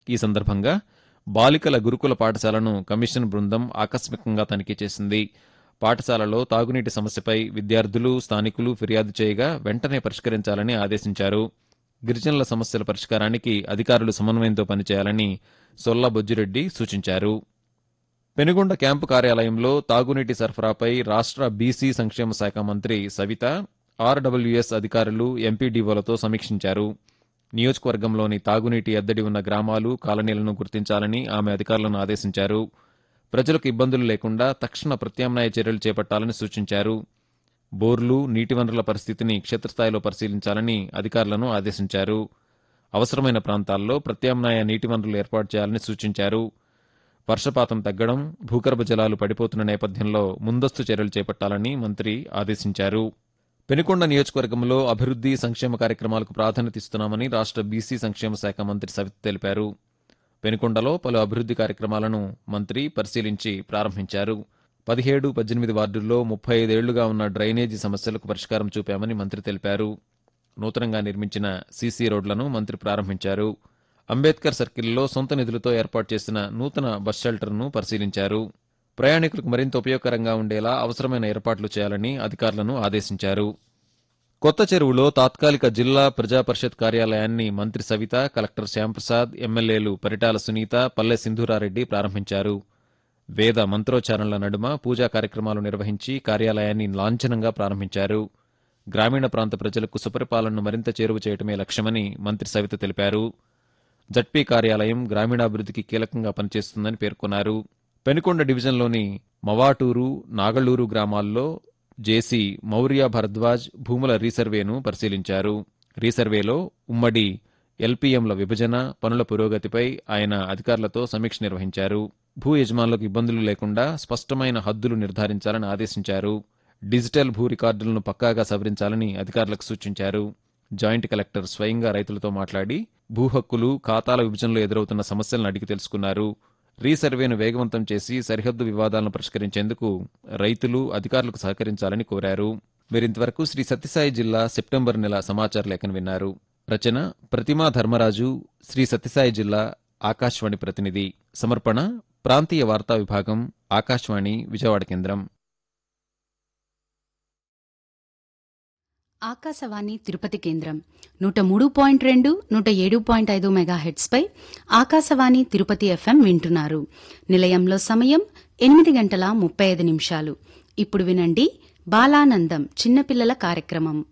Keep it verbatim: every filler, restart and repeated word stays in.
ఈ సందర్భంగా బాలికల గురుకుల పాఠశాలను కమిషన్ బృందం ఆకస్మికంగా తనిఖీ చేసింది. పాఠశాలలో తాగునీటి సమస్యపై విద్యార్థులు, స్థానికులు ఫిర్యాదు చేయగా వెంటనే పరిష్కరించాలని ఆదేశించారు. గిరిజనుల సమస్యల పరిష్కారానికి అధికారులు సమన్వయంతో పనిచేయాలని సొల్లా బొజ్జిరెడ్డి సూచించారు. పెనుగొండ క్యాంపు కార్యాలయంలో తాగునీటి సరఫరాపై రాష్ట్ర బీసీ సంక్షేమ శాఖ మంత్రి సవిత ఆర్డబ్ల్యూఎస్ అధికారులు, ఎంపీడీఓలతో సమీక్షించారు. నియోజకవర్గంలోని తాగునీటి ఎద్దడి ఉన్న గ్రామాలు, కాలనీలను గుర్తించాలని ఆమె అధికారులను ఆదేశించారు. ప్రజలకు ఇబ్బందులు లేకుండా తక్షణ ప్రత్యామ్నాయ చర్యలు చేపట్టాలని సూచించారు. బోర్లు, నీటి వనరుల పరిస్థితిని క్షేత్రస్థాయిలో పరిశీలించాలని అధికారులను ఆదేశించారు. అవసరమైన ప్రాంతాల్లో ప్రత్యామ్నాయ నీటి వనరులు ఏర్పాటు చేయాలని సూచించారు. వర్షపాతం తగ్గడం, భూగర్భ జలాలు పడిపోతున్న నేపథ్యంలో ముందస్తు చర్యలు చేపట్టాలని మంత్రి ఆదేశించారు. పెనుకొండ నియోజకవర్గంలో అభివృద్ధి, సంక్షేమ కార్యక్రమాలకు ప్రాధాన్యత ఇస్తున్నామని రాష్ట్ర బీసీ సంక్షేమ శాఖ మంత్రి సవిత తెలిపారు. పెనుకొండలో పలు అభివృద్ధి కార్యక్రమాలను మంత్రి పరిశీలించి ప్రారంభించారు. పదిహేడు, పద్దెనిమిది వార్డుల్లో ముప్పై ఐదేళ్లుగా ఉన్న డ్రైనేజీ సమస్యలకు పరిష్కారం చూపామని మంత్రి తెలిపారు. నూతనంగా నిర్మించిన సీసీ రోడ్లను మంత్రి ప్రారంభించారు. అంబేద్కర్ సర్కిల్లో సొంత నిధులతో ఏర్పాటు చేసిన నూతన బస్ షెల్టర్ను పరిశీలించారు. ప్రయాణికులకు మరింత ఉపయోగకరంగా ఉండేలా అవసరమైన ఏర్పాట్లు చేయాలని అధికారులను ఆదేశించారు. కొత్త చెరువులో తాత్కాలిక జిల్లా ప్రజా పరిషత్ కార్యాలయాన్ని మంత్రి సవిత, కలెక్టర్ శ్యాంప్రసాద్, ఎమ్మెల్యేలు పరిటాల సునీత, పల్లె సింధూరారెడ్డి ప్రారంభించారు. వేద మంత్రోచ్చారణల నడుమ పూజా కార్యక్రమాలు నిర్వహించి కార్యాలయాన్ని లాంఛనంగా ప్రారంభించారు. గ్రామీణ ప్రాంత ప్రజలకు సుపరిపాలనను మరింత చేరువ చేయడమే లక్ష్యమని మంత్రి సవిత తెలిపారు. జడ్పీ కార్యాలయం గ్రామీణాభివృద్ధికి కీలకంగా పనిచేస్తుందని పేర్కొన్నారు. పెనుకొండ డివిజన్లోని మవాటూరు, నాగళ్లూరు గ్రామాల్లో జేసీ మౌర్య భరద్వాజ్ భూముల రీసర్వేను పరిశీలించారు. రీసర్వేలో ఉమ్మడి ఎల్పీఎంల విభజన, పనుల పురోగతిపై ఆయన అధికారులతో సమీక్ష నిర్వహించారు. భూ యజమానులకు ఇబ్బందులు లేకుండా స్పష్టమైన హద్దులు నిర్ధారించాలని ఆదేశించారు. డిజిటల్ భూ రికార్డులను పక్కాగా సవరించాలని అధికారులకు సూచించారు. జాయింట్ కలెక్టర్ స్వయంగా రైతులతో మాట్లాడి భూ హక్కులు, ఖాతాల విభజనలో ఎదురవుతున్న సమస్యలను అడిగి తెలుసుకున్నారు. రీసర్వేను వేగవంతం చేసి సరిహద్దు వివాదాలను పరిష్కరించేందుకు రైతులు, అధికారులకు సహకరించాలని కోరారు. వీరింతవరకు శ్రీ సత్యసాయి జిల్లా సెప్టెంబర్ నెల సమాచార లేఖను విన్నారు. రచన ప్రతిమా ధర్మరాజు, శ్రీ సత్యసాయి జిల్లా ఆకాశవాణి ప్రతినిధి. సమర్పణ ప్రాంతీయ వార్తా విభాగం, ఆకాశవాణి విజయవాడ కేంద్రం. ఆకాశవాణి తిరుపతి కేంద్రం నూట మూడు పాయింట్ రెండు, నూట ఏడు పాయింట్ ఐదు మెగాహెట్స్పై ఆకాశవాణి తిరుపతి ఎఫ్ఎం వింటున్నారు. నిలయంలో సమయం ఎనిమిది గంటల ముప్పై ఐదు నిమిషాలు. ఇప్పుడు వినండి బాలానందం చిన్నపిల్లల కార్యక్రమం.